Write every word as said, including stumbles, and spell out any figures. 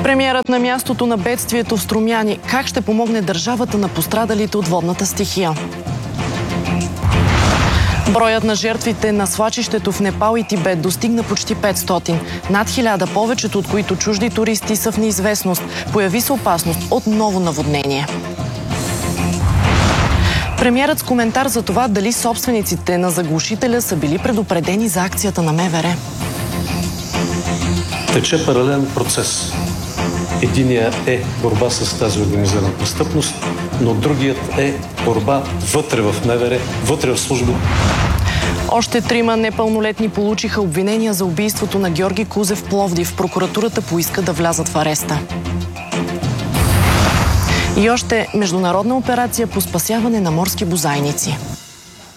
Премиерът на мястото на бедствието в Струмяни. Как ще помогне държавата на пострадалите от водната стихия? Броят на жертвите на свлачището в Непал и Тибет достигна почти петстотин. Над хиляда, повечето от които чужди туристи, са в неизвестност. Появи се опасност от ново наводнение. Премиерът с коментар за това дали собствениците на заглушителя са били предупредени за акцията на МВР. Тече паралелен процес. Единият е борба с тази организирана престъпност, но другият е борба вътре в МВР, вътре в служба. Още трима непълнолетни получиха обвинения за убийството на Георги Кузев в Пловдив. Прокуратурата поиска да влязат в ареста. И още международна операция по спасяване на морски бозайници.